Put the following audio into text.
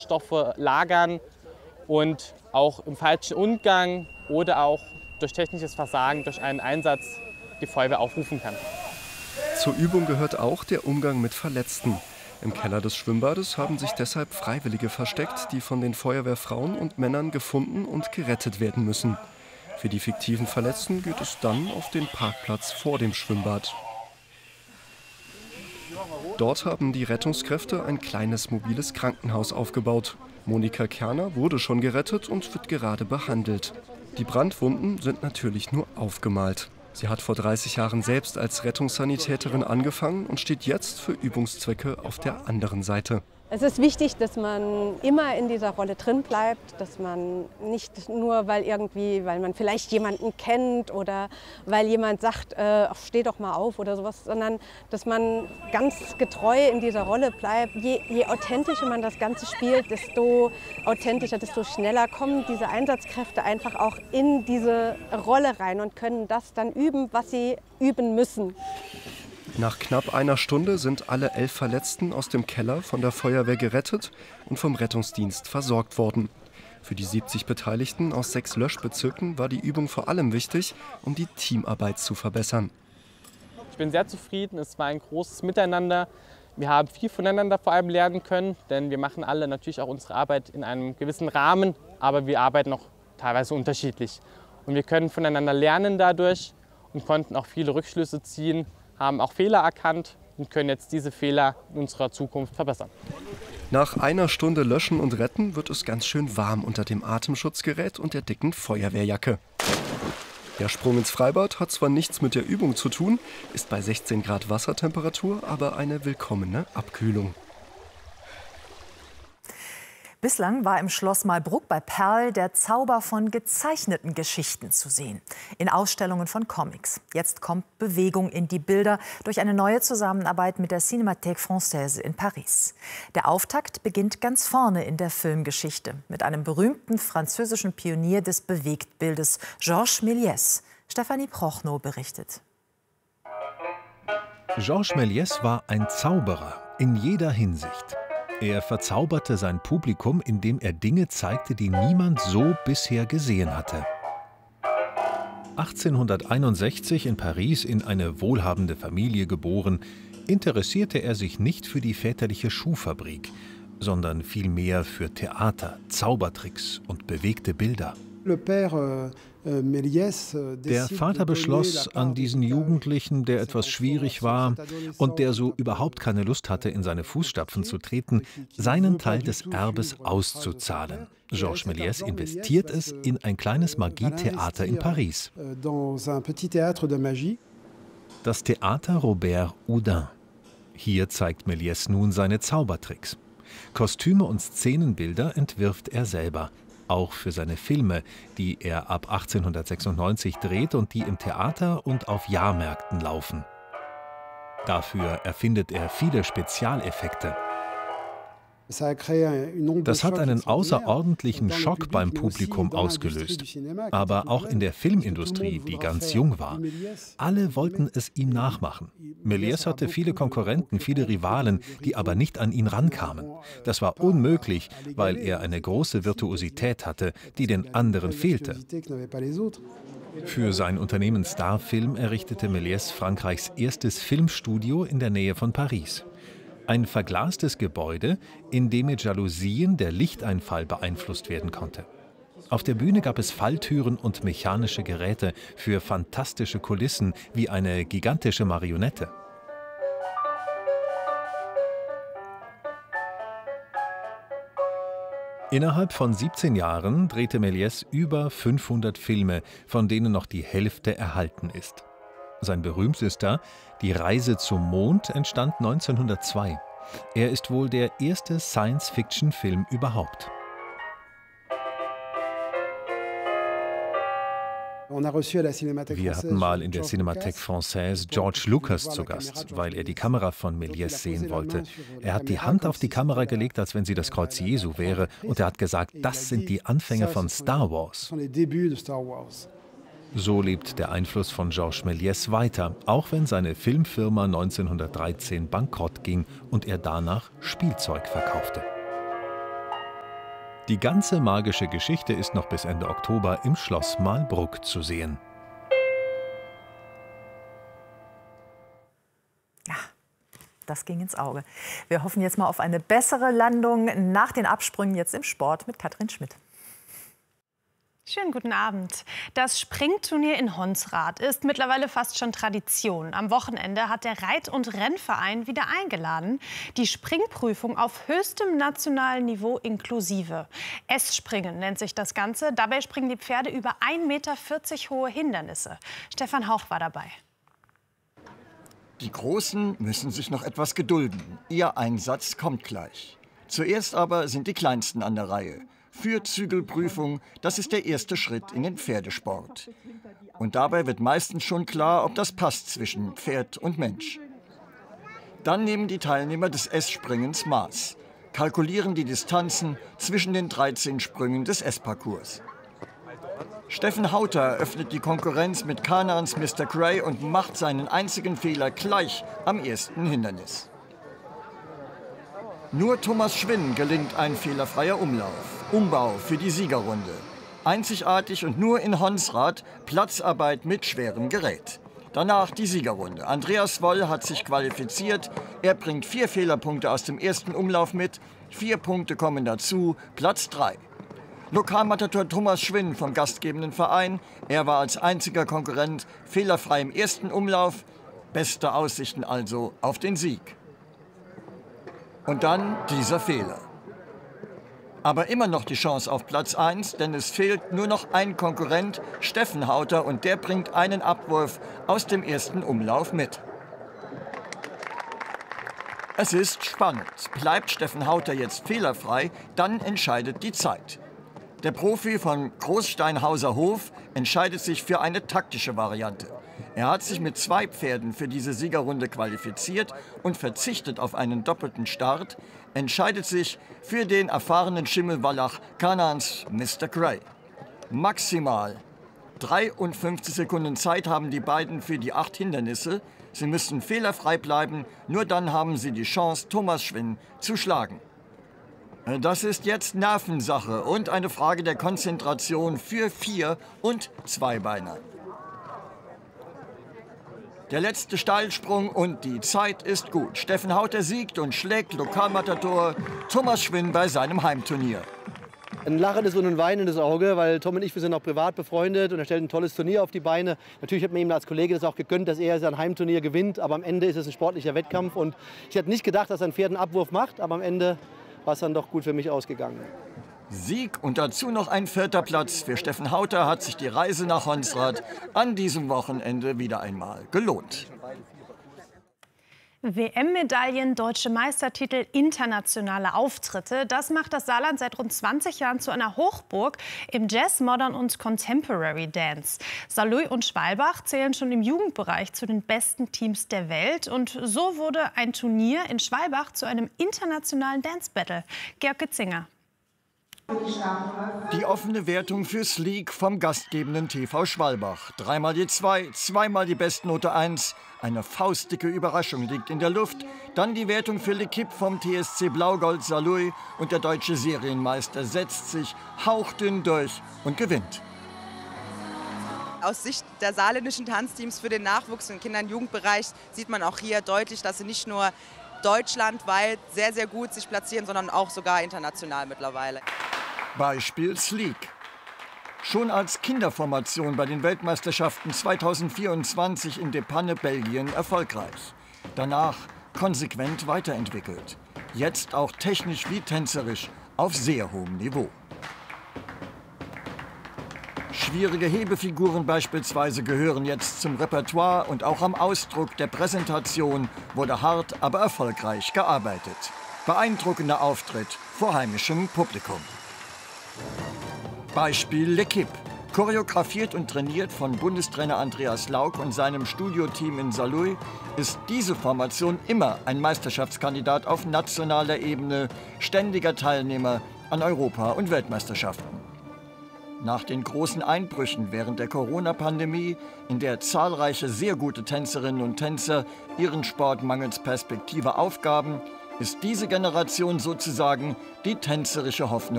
Stoffe lagern und auch im falschen Umgang oder auch durch technisches Versagen, durch einen Einsatz die Feuerwehr aufrufen kann. Zur Übung gehört auch der Umgang mit Verletzten. Im Keller des Schwimmbades haben sich deshalb Freiwillige versteckt, die von den Feuerwehrfrauen und Männern gefunden und gerettet werden müssen. Für die fiktiven Verletzten geht es dann auf den Parkplatz vor dem Schwimmbad. Dort haben die Rettungskräfte ein kleines mobiles Krankenhaus aufgebaut. Monika Kerner wurde schon gerettet und wird gerade behandelt. Die Brandwunden sind natürlich nur aufgemalt. Sie hat vor 30 Jahren selbst als Rettungssanitäterin angefangen und steht jetzt für Übungszwecke auf der anderen Seite. Es ist wichtig, dass man immer in dieser Rolle drin bleibt, dass man nicht nur, weil man vielleicht jemanden kennt oder weil jemand sagt, ach, steh doch mal auf oder sowas, sondern dass man ganz getreu in dieser Rolle bleibt. Je authentischer man das Ganze spielt, desto authentischer, desto schneller kommen diese Einsatzkräfte einfach auch in diese Rolle rein und können das dann üben, was sie üben müssen. Nach knapp einer Stunde sind alle 11 Verletzten aus dem Keller von der Feuerwehr gerettet und vom Rettungsdienst versorgt worden. Für die 70 Beteiligten aus 6 Löschbezirken war die Übung vor allem wichtig, um die Teamarbeit zu verbessern. Ich bin sehr zufrieden, es war ein großes Miteinander. Wir haben viel voneinander vor allem lernen können, denn wir machen alle natürlich auch unsere Arbeit in einem gewissen Rahmen, aber wir arbeiten auch teilweise unterschiedlich. Und wir können voneinander lernen dadurch und konnten auch viele Rückschlüsse ziehen, haben auch Fehler erkannt und können jetzt diese Fehler in unserer Zukunft verbessern. Nach einer Stunde Löschen und Retten wird es ganz schön warm unter dem Atemschutzgerät und der dicken Feuerwehrjacke. Der Sprung ins Freibad hat zwar nichts mit der Übung zu tun, ist bei 16 Grad Wassertemperatur aber eine willkommene Abkühlung. Bislang war im Schloss Malbruck bei Perl der Zauber von gezeichneten Geschichten zu sehen, in Ausstellungen von Comics. Jetzt kommt Bewegung in die Bilder durch eine neue Zusammenarbeit mit der Cinémathèque Française in Paris. Der Auftakt beginnt ganz vorne in der Filmgeschichte mit einem berühmten französischen Pionier des Bewegtbildes, Georges Méliès. Stefanie Prochnow berichtet. Georges Méliès war ein Zauberer in jeder Hinsicht. Er verzauberte sein Publikum, indem er Dinge zeigte, die niemand so bisher gesehen hatte. 1861 in Paris in eine wohlhabende Familie geboren, interessierte er sich nicht für die väterliche Schuhfabrik, sondern vielmehr für Theater, Zaubertricks und bewegte Bilder. Der Vater beschloss, an diesen Jugendlichen, der etwas schwierig war und der so überhaupt keine Lust hatte, in seine Fußstapfen zu treten, seinen Teil des Erbes auszuzahlen. Georges Méliès investiert es in ein kleines Magietheater in Paris. Das Theater Robert Houdin. Hier zeigt Méliès nun seine Zaubertricks. Kostüme und Szenenbilder entwirft er selber. Auch für seine Filme, die er ab 1896 dreht und die im Theater und auf Jahrmärkten laufen. Dafür erfindet er viele Spezialeffekte. Das hat einen außerordentlichen Schock beim Publikum ausgelöst. Aber auch in der Filmindustrie, die ganz jung war. Alle wollten es ihm nachmachen. Méliès hatte viele Konkurrenten, viele Rivalen, die aber nicht an ihn rankamen. Das war unmöglich, weil er eine große Virtuosität hatte, die den anderen fehlte. Für sein Unternehmen Starfilm errichtete Méliès Frankreichs erstes Filmstudio in der Nähe von Paris. Ein verglastes Gebäude, in dem mit Jalousien der Lichteinfall beeinflusst werden konnte. Auf der Bühne gab es Falltüren und mechanische Geräte für fantastische Kulissen wie eine gigantische Marionette. Innerhalb von 17 Jahren drehte Méliès über 500 Filme, von denen noch die Hälfte erhalten ist. Sein berühmtester, Die Reise zum Mond, entstand 1902. Er ist wohl der erste Science-Fiction-Film überhaupt. Wir hatten mal in der Cinémathèque Française George Lucas zu Gast, weil er die Kamera von Méliès sehen wollte. Er hat die Hand auf die Kamera gelegt, als wenn sie das Kreuz Jesu wäre, und er hat gesagt, das sind die Anfänge von Star Wars. So lebt der Einfluss von Georges Méliès weiter, auch wenn seine Filmfirma 1913 bankrott ging und er danach Spielzeug verkaufte. Die ganze magische Geschichte ist noch bis Ende Oktober im Schloss Malbruck zu sehen. Ja, das ging ins Auge. Wir hoffen jetzt mal auf eine bessere Landung nach den Absprüngen jetzt im Sport mit Katrin Schmidt. Schönen guten Abend. Das Springturnier in Honsrad ist mittlerweile fast schon Tradition. Am Wochenende hat der Reit- und Rennverein wieder eingeladen. Die Springprüfung auf höchstem nationalen Niveau inklusive. S-Springen nennt sich das Ganze. Dabei springen die Pferde über 1,40 Meter hohe Hindernisse. Stefan Hauch war dabei. Die Großen müssen sich noch etwas gedulden. Ihr Einsatz kommt gleich. Zuerst aber sind die Kleinsten an der Reihe. Führzügelprüfung, das ist der erste Schritt in den Pferdesport. Und dabei wird meistens schon klar, ob das passt zwischen Pferd und Mensch. Dann nehmen die Teilnehmer des S-Springens Maß, kalkulieren die Distanzen zwischen den 13 Sprüngen des S-Parcours. Steffen Hauter öffnet die Konkurrenz mit Kanaans Mr. Gray und macht seinen einzigen Fehler gleich am ersten Hindernis. Nur Thomas Schwinn gelingt ein fehlerfreier Umbau für die Siegerrunde. Einzigartig und nur in Honsrad Platzarbeit mit schwerem Gerät. Danach die Siegerrunde. Andreas Woll hat sich qualifiziert. Er bringt 4 Fehlerpunkte aus dem ersten Umlauf mit. 4 Punkte kommen dazu, Platz 3. Lokalmatador Thomas Schwinn vom gastgebenden Verein. Er war als einziger Konkurrent fehlerfrei im ersten Umlauf. Beste Aussichten also auf den Sieg. Und dann dieser Fehler. Aber immer noch die Chance auf Platz 1, denn es fehlt nur noch ein Konkurrent, Steffen Hauter, und der bringt einen Abwurf aus dem ersten Umlauf mit. Es ist spannend. Bleibt Steffen Hauter jetzt fehlerfrei, dann entscheidet die Zeit. Der Profi von Großsteinhauser Hof entscheidet sich für eine taktische Variante. Er hat sich mit 2 Pferden für diese Siegerrunde qualifiziert und verzichtet auf einen doppelten Start, entscheidet sich für den erfahrenen Schimmelwallach Kanaans Mr. Gray. Maximal 53 Sekunden Zeit haben die beiden für die 8 Hindernisse. Sie müssen fehlerfrei bleiben, nur dann haben sie die Chance, Thomas Schwinn zu schlagen. Das ist jetzt Nervensache und eine Frage der Konzentration für 4- und Zweibeiner. Der letzte Steilsprung und die Zeit ist gut. Steffen Hauter siegt und schlägt Lokalmatador Thomas Schwinn bei seinem Heimturnier. Ein lachendes und ein weinendes Auge, weil Tom und ich, wir sind auch privat befreundet und er stellt ein tolles Turnier auf die Beine. Natürlich hat mir ihm als Kollege das auch gegönnt, dass er sein Heimturnier gewinnt, aber am Ende ist es ein sportlicher Wettkampf und ich hätte nicht gedacht, dass ein Pferd einen Abwurf macht, aber am Ende war es dann doch gut für mich ausgegangen. Sieg und dazu noch ein 4. Platz. Für Steffen Hauter hat sich die Reise nach Honsrad an diesem Wochenende wieder einmal gelohnt. WM-Medaillen, deutsche Meistertitel, internationale Auftritte. Das macht das Saarland seit rund 20 Jahren zu einer Hochburg im Jazz, Modern und Contemporary Dance. Saarlouis und Schwalbach zählen schon im Jugendbereich zu den besten Teams der Welt. Und so wurde ein Turnier in Schwalbach zu einem internationalen Dance-Battle. Georg Getzinger. Die offene Wertung für Sleek vom gastgebenden TV Schwalbach. 3-mal die 2, 2-mal die Bestnote 1. Eine faustdicke Überraschung liegt in der Luft. Dann die Wertung für L'Equipe vom TSC Blaugold Saarlouis. Und der deutsche Serienmeister setzt sich hauchdünn durch und gewinnt. Aus Sicht der saarländischen Tanzteams für den Nachwuchs im Kinder- und Jugendbereich sieht man auch hier deutlich, dass sie nicht nur deutschlandweit sehr, sehr gut sich platzieren, sondern auch sogar international mittlerweile. Beispiel Sleek. Schon als Kinderformation bei den Weltmeisterschaften 2024 in Depanne, Belgien, erfolgreich. Danach konsequent weiterentwickelt. Jetzt auch technisch wie tänzerisch auf sehr hohem Niveau. Schwierige Hebefiguren beispielsweise gehören jetzt zum Repertoire und auch am Ausdruck der Präsentation wurde hart, aber erfolgreich gearbeitet. Beeindruckender Auftritt vor heimischem Publikum. Beispiel L'Equipe. Choreografiert und trainiert von Bundestrainer Andreas Lauk und seinem Studioteam in Saarlouis ist diese Formation immer ein Meisterschaftskandidat auf nationaler Ebene, ständiger Teilnehmer an Europa- und Weltmeisterschaften. Nach den großen Einbrüchen während der Corona-Pandemie, in der zahlreiche sehr gute Tänzerinnen und Tänzer ihren Sport mangels Perspektive aufgaben, ist diese Generation sozusagen die tänzerische Hoffnung